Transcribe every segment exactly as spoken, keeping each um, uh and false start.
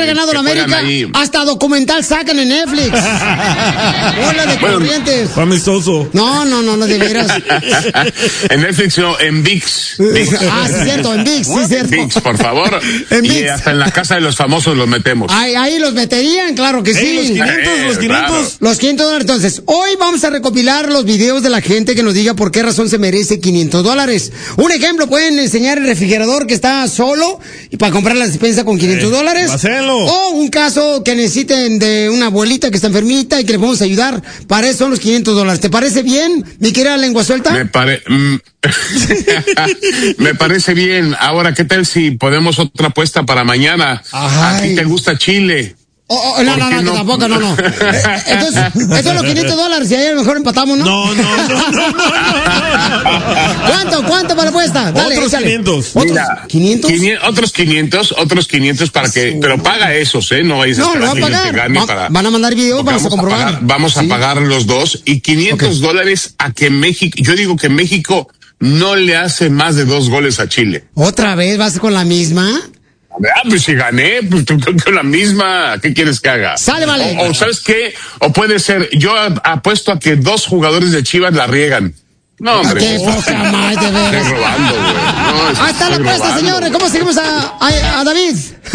ganado la América, hasta documental sacan en Netflix. Hola de Bueno, corrientes. Amistoso. No, no, no, no, de veras. En Netflix no, en ViX. ViX. Ah, sí, cierto, en ViX, sí, cierto. ViX, por favor. En y ViX. hasta en la casa de los famosos los metemos. Ahí, ahí los meterían, claro que sí. Ey, los quinientos, Eh, los quinientos. claro. Los quinientos dólares. Entonces, hoy vamos a recopilar los videos de la gente que nos diga por qué razón se merece quinientos dólares. Un ejemplo, pueden enseñar el refrigerador que está solo y para comprar la despensa con quinientos dólares. Hacelo. O un caso que necesiten de una abuelita que está enfermita y que le podemos ayudar. Para eso son los quinientos dólares. ¿Te parece bien, mi querida lengua suelta? Me, pare... mm, Me parece bien. Ahora, ¿qué tal si podemos otra apuesta para mañana? Ay. ¿A ti te gusta Chile? Oh, oh, no, ¿Por no, qué no, que no? tampoco, no, no. Eh, Entonces, esos son los quinientos dólares y ahí a lo mejor empatamos, ¿no? No, no, no, no, no, no. ¿Cuánto, cuánto para la apuesta? Dale, Otros échale. quinientos. ¿Otros Mira, quinientos? quinien- otros quinientos, otros quinientos para que, pero paga esos, ¿eh? No vayas a No, lo esperar va a que yo te pagar. gane Va- para. van a mandar video, porque vamos a comprobar. pagar- vamos a Sí. pagar los dos y quinientos dólares a que México, yo digo que México no le hace más de dos goles a Chile. ¿Otra vez vas con la misma? Ah, pues si gané, pues tú- tú- tú la misma, ¿qué quieres que haga? Sale, vale. O, o ¿sabes qué? O puede ser, yo a- apuesto a que dos jugadores de Chivas la riegan. No, hombre. Qué poca más, de veras. Estoy robando, güey. No, es que Ahí está la estoy apuesta, robando. señores. ¿Cómo seguimos a, a, a David?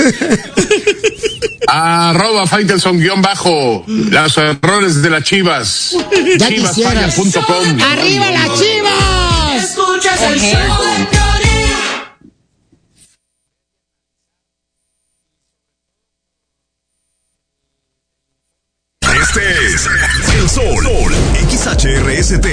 Arroba Faitelson guión bajo. Los errores de las Chivas. Ya Chivasfalla quisieras. punto com. ¡Arriba las Chivas! Escuchas el show de Piolín. Este es El Sol, X H R S T,